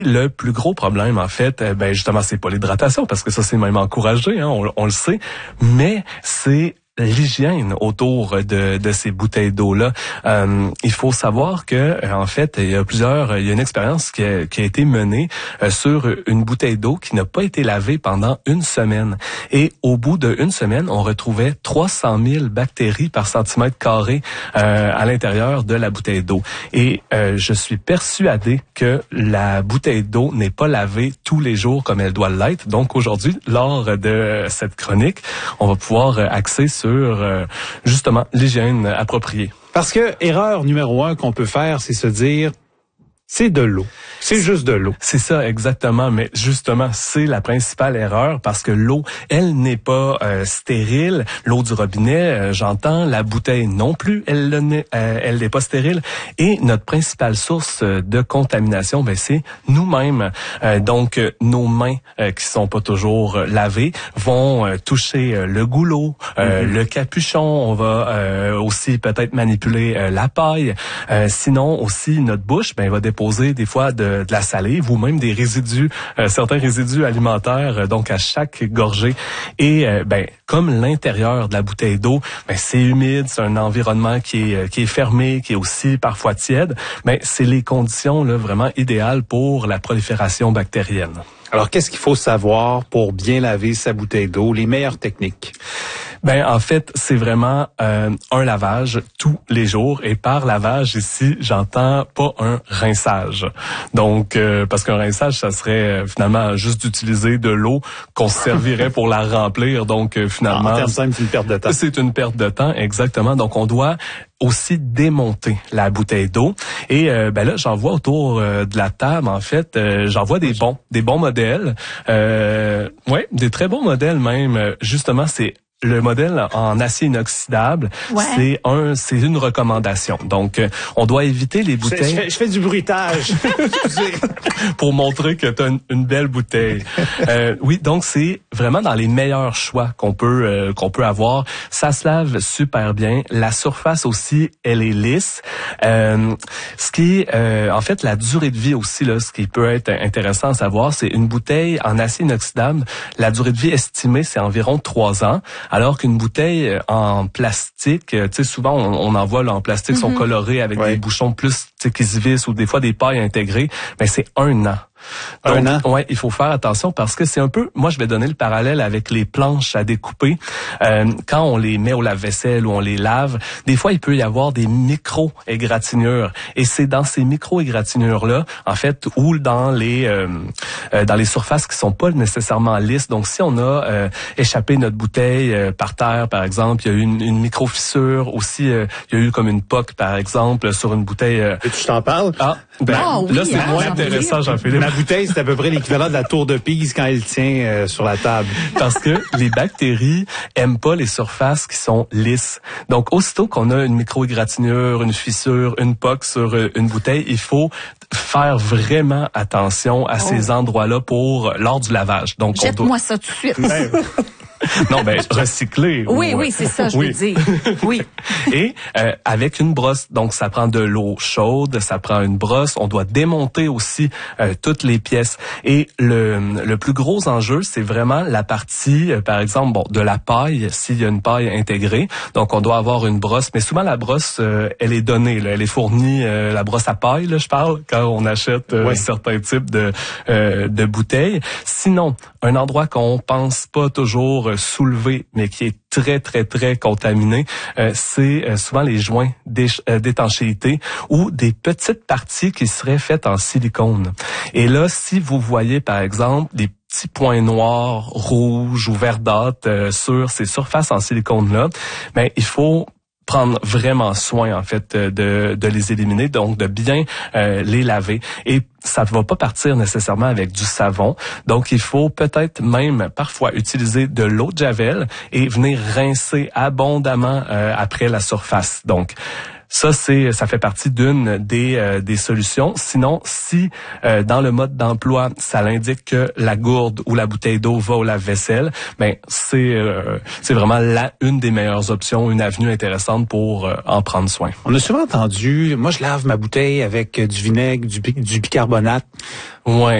Le plus gros problème, en fait, justement, c'est pas l'hydratation, parce que ça, c'est même encouragé, hein, on le sait, mais c'est l'hygiène autour de ces bouteilles d'eau-là. Il faut savoir que, en fait, il y a une expérience qui a été menée sur une bouteille d'eau qui n'a pas été lavée pendant une semaine. Et au bout d'une semaine, on retrouvait 300 000 bactéries par centimètre carré à l'intérieur de la bouteille d'eau. Et je suis persuadé que la bouteille d'eau n'est pas lavée tous les jours comme elle doit l'être. Donc aujourd'hui, lors de cette chronique, on va pouvoir axer sur justement l'hygiène appropriée. Parce que erreur numéro 1 qu'on peut faire, c'est se dire c'est de l'eau. C'est juste de l'eau. C'est ça, exactement. Mais justement, c'est la principale erreur parce que l'eau, elle n'est pas stérile. L'eau du robinet, j'entends, la bouteille non plus, elle n'est pas stérile. Et notre principale source de contamination, c'est nous-mêmes. Donc, nos mains qui sont pas toujours lavées vont toucher le goulot, le capuchon. On va aussi peut-être manipuler la paille. Sinon, aussi, notre bouche, va déposer des fois de la salive ou même des résidus, certains résidus alimentaires, donc à chaque gorgée. Et comme l'intérieur de la bouteille d'eau, c'est humide, c'est un environnement qui est fermé, qui est aussi parfois tiède, c'est les conditions là vraiment idéales pour la prolifération bactérienne. Alors, qu'est-ce qu'il faut savoir pour bien laver sa bouteille d'eau, les meilleures techniques? En fait, c'est vraiment un lavage tous les jours. Et par lavage, ici, j'entends pas un rinçage. Donc, parce qu'un rinçage, ça serait finalement juste d'utiliser de l'eau qu'on se servirait pour la remplir. Donc, finalement... En termes simples, c'est une perte de temps. C'est une perte de temps, exactement. Donc, on doit aussi démonter la bouteille d'eau. Et là, j'en vois autour de la table, en fait, j'en vois des bons modèles. Des très bons modèles même. Justement, c'est le modèle en acier inoxydable, c'est une recommandation. Donc, on doit éviter les bouteilles. Je fais du bruitage. Pour montrer que tu as une belle bouteille. Oui, donc c'est vraiment dans les meilleurs choix qu'on peut avoir. Ça se lave super bien. La surface aussi, elle est lisse. Ce qui est, en fait, la durée de vie aussi, là, ce qui peut être intéressant à savoir, c'est une bouteille en acier inoxydable. La durée de vie estimée, c'est environ 3 ans. Alors qu'une bouteille en plastique, tu sais, souvent on en voit là, en plastique, sont colorés avec des bouchons plus qui se vissent ou des fois des pailles intégrées, c'est 1 an. Donc, un an? Ouais, il faut faire attention parce que c'est un peu, moi je vais donner le parallèle avec les planches à découper. Quand on les met au lave-vaisselle ou on les lave, des fois il peut y avoir des micro-égratignures. Et c'est dans ces micro-égratignures-là, en fait, ou dans les surfaces qui sont pas nécessairement lisses. Donc si on a échappé notre bouteille par terre, par exemple, il y a eu une micro-fissure. Aussi, il y a eu comme une poque, par exemple, sur une bouteille. Et tu t'en parles? Là, c'est moins intéressant, Jean-Philippe. La bouteille, c'est à peu près l'équivalent de la tour de Pise quand elle tient sur la table. Parce que les bactéries aiment pas les surfaces qui sont lisses. Donc, aussitôt qu'on a une micro-égratignure, une fissure, une poque sur une bouteille, il faut faire vraiment attention à ces endroits-là lors du lavage. Donc, jette-moi ça tout de suite. Non, recycler. Oui, c'est ça, je veux dire. Oui. Et avec une brosse, donc ça prend de l'eau chaude, ça prend une brosse. On doit démonter aussi toutes les pièces. Et le plus gros enjeu, c'est vraiment la partie, par exemple, de la paille, s'il y a une paille intégrée. Donc, on doit avoir une brosse. Mais souvent, la brosse, elle est donnée. Là, elle est fournie, la brosse à paille, là, je parle, quand on achète certains types de bouteilles. Sinon, un endroit qu'on pense pas toujours soulevé, mais qui est très, très, très contaminé, c'est souvent les joints d'étanchéité ou des petites parties qui seraient faites en silicone. Et là, si vous voyez, par exemple, des petits points noirs, rouges ou verdâtres sur ces surfaces en silicone-là, il faut prendre vraiment soin, en fait, de les éliminer, donc de bien les laver. Et ça ne va pas partir nécessairement avec du savon. Donc, il faut peut-être même parfois utiliser de l'eau de Javel et venir rincer abondamment après la surface. Donc, Ça fait partie d'une des solutions. Sinon, si dans le mode d'emploi, ça l'indique que la gourde ou la bouteille d'eau va au lave-vaisselle, ben c'est vraiment une des meilleures options, une avenue intéressante pour en prendre soin. On a souvent entendu, moi je lave ma bouteille avec du vinaigre, du bicarbonate. Ouais.